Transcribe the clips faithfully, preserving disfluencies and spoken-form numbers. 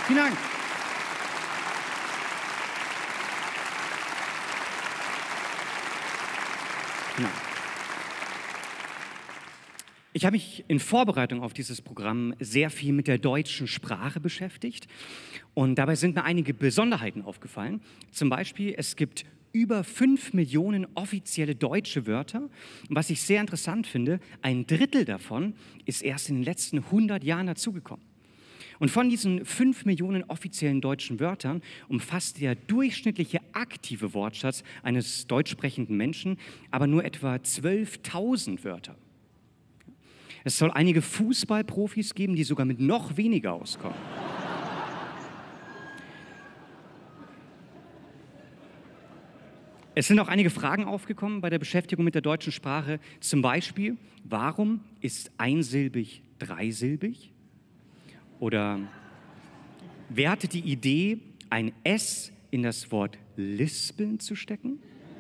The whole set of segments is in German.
Vielen Dank. Vielen Dank. Ich habe mich in Vorbereitung auf dieses Programm sehr viel mit der deutschen Sprache beschäftigt und dabei sind mir einige Besonderheiten aufgefallen. Zum Beispiel, es gibt über fünf Millionen offizielle deutsche Wörter. Und was ich sehr interessant finde, ein Drittel davon ist erst in den letzten hundert Jahren dazugekommen. Und von diesen fünf Millionen offiziellen deutschen Wörtern umfasst der durchschnittliche aktive Wortschatz eines deutsch sprechenden Menschen aber nur etwa zwölftausend Wörter. Es soll einige Fußballprofis geben, die sogar mit noch weniger auskommen. Es sind auch einige Fragen aufgekommen bei der Beschäftigung mit der deutschen Sprache. Zum Beispiel, warum ist einsilbig dreisilbig? Oder wer hatte die Idee, ein S in das Wort lispeln zu stecken?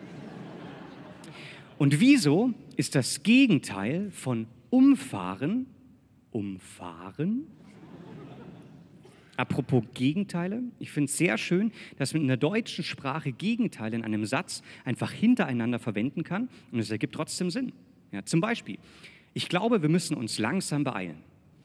Und wieso ist das Gegenteil von umfahren umfahren? Apropos Gegenteile, ich finde es sehr schön, dass man in der deutschen Sprache Gegenteile in einem Satz einfach hintereinander verwenden kann und es ergibt trotzdem Sinn. Ja, zum Beispiel, ich glaube, wir müssen uns langsam beeilen.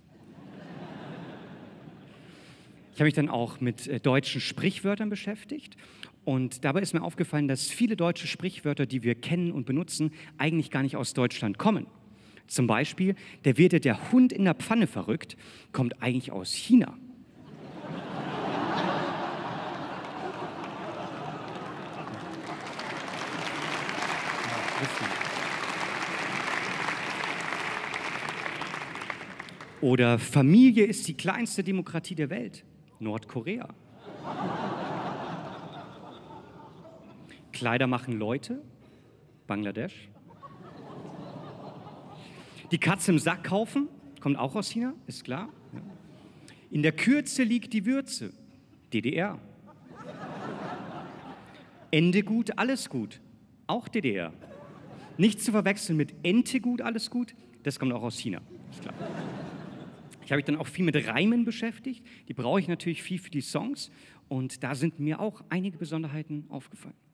Ich habe mich dann auch mit äh, deutschen Sprichwörtern beschäftigt und dabei ist mir aufgefallen, dass viele deutsche Sprichwörter, die wir kennen und benutzen, eigentlich gar nicht aus Deutschland kommen. Zum Beispiel, der wird ja der Hund in der Pfanne verrückt, kommt eigentlich aus China. Oder Familie ist die kleinste Demokratie der Welt. Nordkorea. Kleider machen Leute. Bangladesch. Die Katze im Sack kaufen, kommt auch aus China, ist klar. In der Kürze liegt die Würze. D D R. Ende gut, alles gut. Auch D D R. Nicht zu verwechseln mit Ente gut, alles gut. Das kommt auch aus China, ist klar. Ich habe mich dann auch viel mit Reimen beschäftigt. Die brauche ich natürlich viel für die Songs. Und da sind mir auch einige Besonderheiten aufgefallen.